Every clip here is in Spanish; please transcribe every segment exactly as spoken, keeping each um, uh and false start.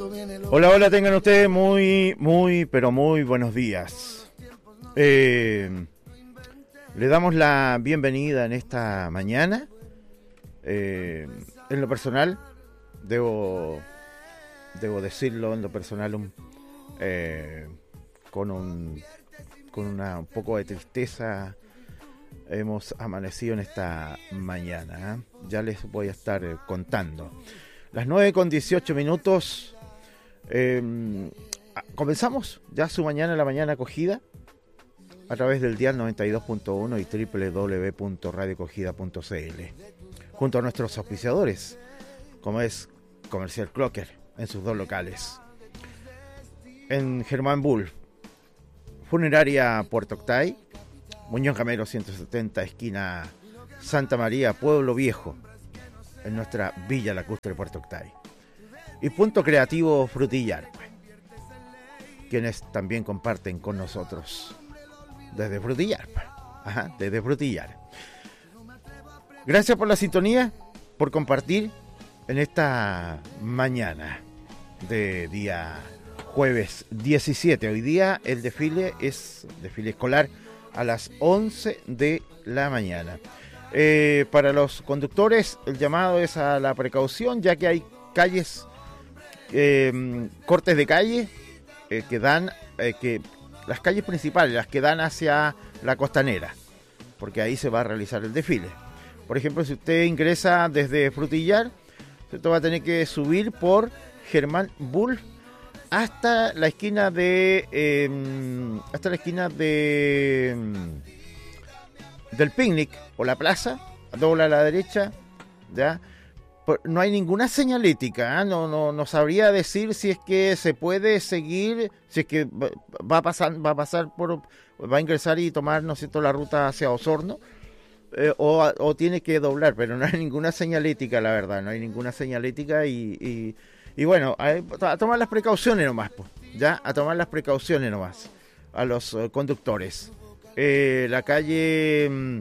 Hola, hola, tengan ustedes muy, muy, pero muy buenos días. Eh, le damos la bienvenida en esta mañana. Eh, en lo personal, debo, debo decirlo, en lo personal, un, eh, con un, con una, un poco de tristeza, hemos amanecido en esta mañana, ¿eh? Ya les voy a estar eh, contando. Las nueve con dieciocho minutos. Eh, comenzamos ya su mañana, la mañana acogida, a través del dial noventa y dos punto uno y doble u doble u doble u punto radio acogida punto c l, junto a nuestros auspiciadores, como es Comercial Clocker, en sus dos locales. En Germán Bull, Funeraria Puerto Octay, Muñoz Gamero ciento setenta, esquina Santa María, Pueblo Viejo, en nuestra Villa Lacustre, Puerto Octay. Y Punto Creativo Frutillar, quienes también comparten con nosotros desde Frutillar. Ajá, desde Frutillar. Gracias por la sintonía, por compartir en esta mañana de día jueves diecisiete. Hoy día el desfile es desfile escolar a las once de la mañana. Eh, para los conductores, el llamado es a la precaución, ya que hay calles, eh, cortes de calle eh, que dan, eh, que las calles principales, las que dan hacia la costanera, porque ahí se va a realizar el desfile. Por ejemplo, si usted ingresa desde Frutillar, usted va a tener que subir por Germán Bull hasta la esquina de eh, hasta la esquina de del Picnic o la plaza, dobla a la derecha, ya. No hay ninguna señalética, ¿eh? no, no, no sabría decir si es que se puede seguir, si es que va a pasar, va a pasar por, va a ingresar y tomar, ¿no es cierto?, la ruta hacia Osorno, eh, o, o tiene que doblar, pero no hay ninguna señalética, la verdad, no hay ninguna señalética y, y, y bueno, a, a tomar las precauciones nomás, pues, ya, a tomar las precauciones nomás, a los uh, conductores. Eh, la calle,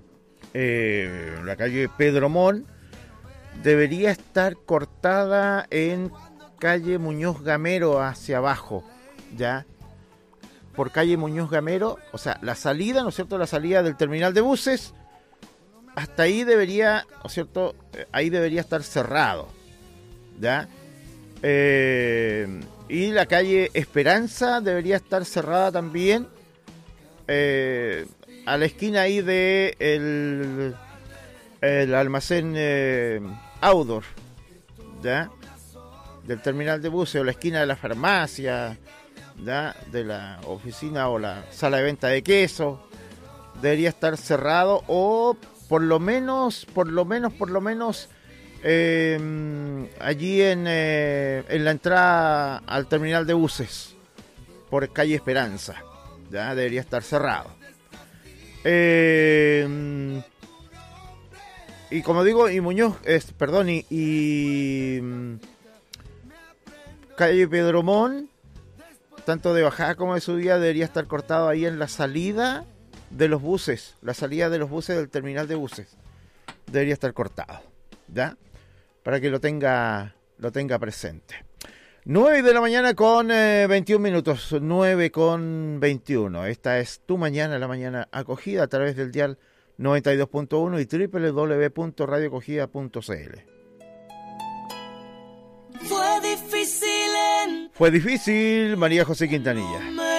eh, la calle Pedro Mon debería estar cortada en calle Muñoz Gamero hacia abajo, ¿ya? Por calle Muñoz Gamero, o sea, la salida, ¿no es cierto?, la salida del terminal de buses, hasta ahí debería, ¿no es cierto?, ahí debería estar cerrado, ¿ya? Eh, y la calle Esperanza debería estar cerrada también, eh, a la esquina ahí de el... el almacén eh, Outdoor, ¿ya?, del terminal de buses, o la esquina de la farmacia, ¿ya?, de la oficina o la sala de venta de queso, debería estar cerrado, o por lo menos, por lo menos, por lo menos, eh, allí en, eh, en la entrada al terminal de buses, por calle Esperanza, ya debería estar cerrado. Eh... Y como digo, y Muñoz, es, perdón, y, y calle Pedromón, tanto de bajada como de subida, debería estar cortado ahí en la salida de los buses, la salida de los buses del terminal de buses, debería estar cortado, ¿ya? Para que lo tenga, lo tenga presente. nueve de la mañana con eh, veintiún minutos, nueve con veintiuno. Esta es tu mañana, la mañana acogida a través del dial noventa y dos punto uno y doble u doble u doble u punto radio acogida punto c l. Fue difícil en... Fue difícil, María José Quintanilla.